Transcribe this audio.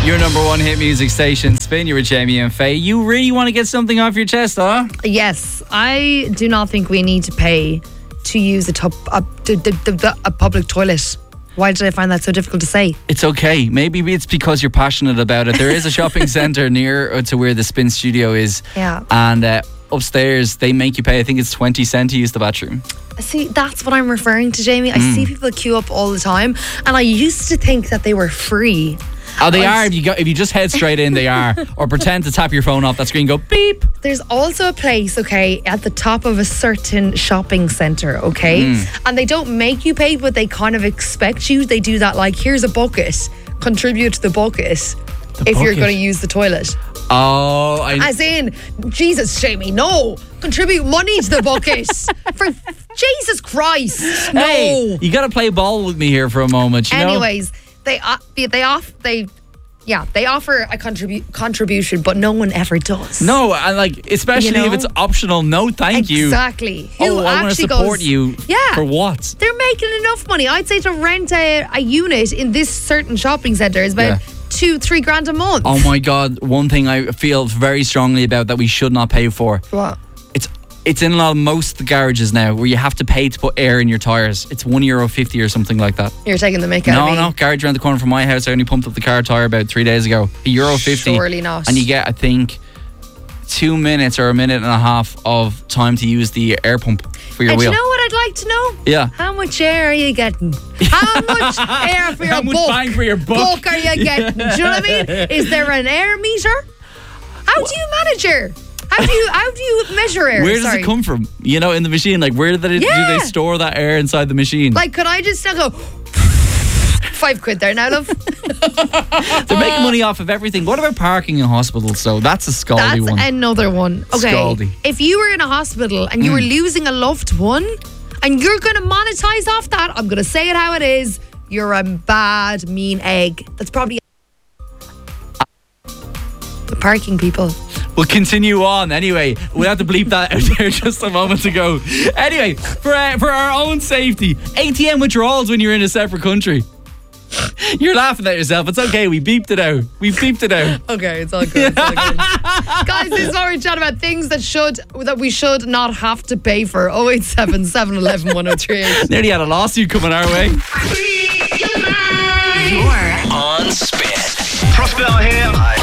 Your number one hit music station, Spin. You're with Jamie and Faye. You really want to get something off your chest, huh? Yes, I do not think we need to pay to use a public toilet. Why did I find that so difficult to say? It's okay. Maybe it's because you're passionate about it. There is a shopping centre near to where the Spin studio is. Yeah. And upstairs, they make you pay, I think it's 20 cents to use the bathroom. See, that's what I'm referring to, Jamie. I see people queue up all the time, and I used to think that they were free. Oh, they are. If you just head straight in, they are. Or pretend to tap your phone off that screen, go beep. There's also a place, okay, at the top of a certain shopping centre, okay? And they don't make you pay, but they kind of expect you. They do that like, here's a bucket, contribute to the bucket if you're going to use the toilet. Oh, As in, Jesus, Jamie, no. Contribute money to the bucket. For Jesus Christ, no. Hey, you got to play ball with me here for a moment, you know? Anyways, they offer a contribution, but no one ever does. No, and like, especially if it's optional, no thank you. Exactly. Who I want to support you. Yeah. For what? They're making enough money. I'd say to rent a unit in this certain shopping centre is about 2-3 grand a month. Oh my God, one thing I feel very strongly about that we should not pay for. What? It's in most of the garages now where you have to pay to put air in your tyres. It's €1.50 or something like that. You're taking the mick out of me. No, garage around the corner from my house. I only pumped up the car tyre about 3 days ago. €1.50. Surely not. And you get, I think, 2 minutes or a minute and a half of time to use the air pump for your wheel. Do you know what I'd like to know? Yeah. How much air are you getting? How much air for your How much buck? bang for your buck? Buck are you getting? Do you know what I mean? Is there an air meter? How do you manage air? How do you measure air? Where does it come from? You know, in the machine, like where do they store that air inside the machine? Like, could I just now go £5 there now, love? They're making money off of everything. What about parking in hospitals? So that's a scaldy one. That's another one. Okay. Scaldy. If you were in a hospital and you were losing a loved one and you're going to monetize off that, I'm going to say it how it is. You're a bad, mean egg. That's probably the parking people. We'll continue on. Anyway, we have to bleep that out there just a moment ago. Anyway, for our own safety, ATM withdrawals when you're in a separate country. You're laughing at yourself. It's okay. We beeped it out. Okay, it's all good. Guys, this is what we're chatting about. Things that we should not have to pay for. 087 711 1038. Nearly had a lawsuit coming our way. You're on Spin. Crossbell here.